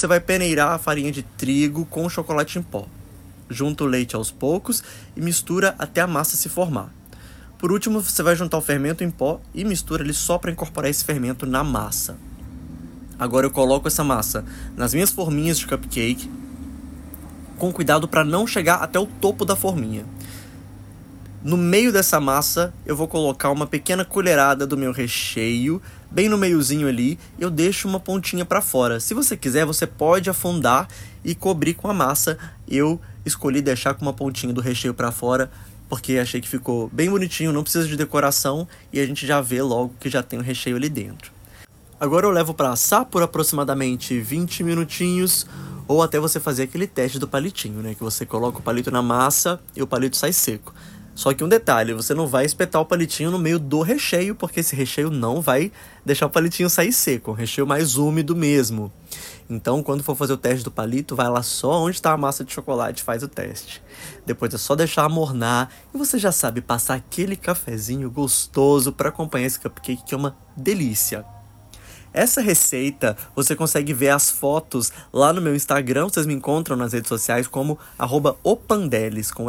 você vai peneirar a farinha de trigo com o chocolate em pó. Junta o leite aos poucos e mistura até a massa se formar. Por último, você vai juntar o fermento em pó e mistura ele só para incorporar esse fermento na massa. Agora eu coloco essa massa nas minhas forminhas de cupcake, com cuidado para não chegar até o topo da forminha. No meio dessa massa, eu vou colocar uma pequena colherada do meu recheio, bem no meiozinho ali, e eu deixo uma pontinha para fora. Se você quiser, você pode afundar e cobrir com a massa. Eu escolhi deixar com uma pontinha do recheio para fora, porque achei que ficou bem bonitinho, não precisa de decoração, e a gente já vê logo que já tem o recheio ali dentro. Agora eu levo para assar por aproximadamente 20 minutinhos, ou até você fazer aquele teste do palitinho, né? Que você coloca o palito na massa e o palito sai seco. Só que um detalhe, você não vai espetar o palitinho no meio do recheio, porque esse recheio não vai deixar o palitinho sair seco, é um recheio mais úmido mesmo. Então, quando for fazer o teste do palito, vai lá só onde está a massa de chocolate e faz o teste. Depois é só deixar amornar e você já sabe passar aquele cafezinho gostoso para acompanhar esse cupcake, que é uma delícia. Essa receita, você consegue ver as fotos lá no meu Instagram, vocês me encontram nas redes sociais como @opandelis, com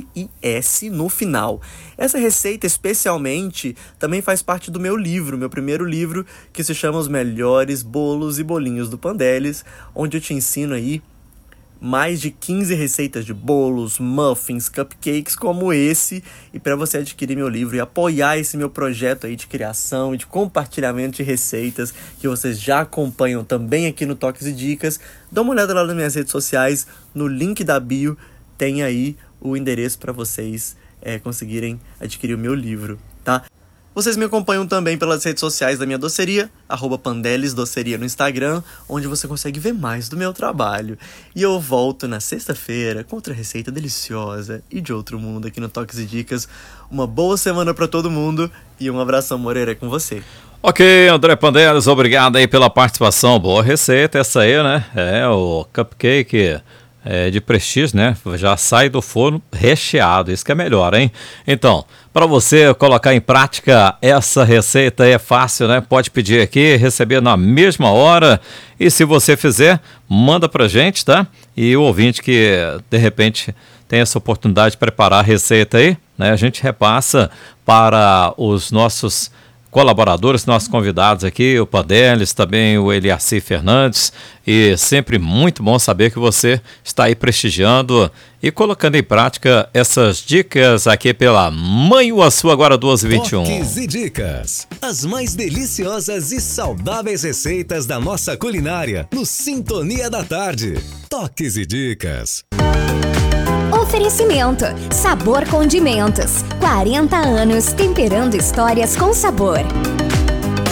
LLIS no final. Essa receita especialmente também faz parte do meu livro, meu primeiro livro, que se chama Os Melhores Bolos e Bolinhos do Pandelis, onde eu te ensino aí mais de 15 receitas de bolos, muffins, cupcakes como esse. E para você adquirir meu livro e apoiar esse meu projeto aí de criação e de compartilhamento de receitas que vocês já acompanham também aqui no Toques e Dicas, dá uma olhada lá nas minhas redes sociais, no link da bio tem aí o endereço para vocês conseguirem adquirir o meu livro, tá? Vocês me acompanham também pelas redes sociais da minha doceria, @Pandelis Doceria no Instagram, onde você consegue ver mais do meu trabalho. E eu volto na sexta-feira com outra receita deliciosa e de outro mundo aqui no Toques e Dicas. Uma boa semana para todo mundo e um abração, Moreira, com você. Ok, André Pandelis, obrigado aí pela participação. Boa receita essa aí, né? O cupcake de prestígio, né? Já sai do forno recheado, isso que é melhor, hein? Então, para você colocar em prática essa receita é fácil, né? Pode pedir aqui, receber na mesma hora. E se você fizer, manda pra gente, tá? E o ouvinte que, de repente, tem essa oportunidade de preparar a receita aí, né? A gente repassa para os nossos colaboradores, nossos convidados aqui, o Pandelis, também o Eliaci Fernandes, e sempre muito bom saber que você está aí prestigiando e colocando em prática essas dicas aqui pela Mãe Uaçu, agora 12h21. Toques e Dicas, as mais deliciosas e saudáveis receitas da nossa culinária, no Sintonia da Tarde. Toques e Dicas. Oferecimento: Sabor Condimentos. 40 anos temperando histórias com sabor.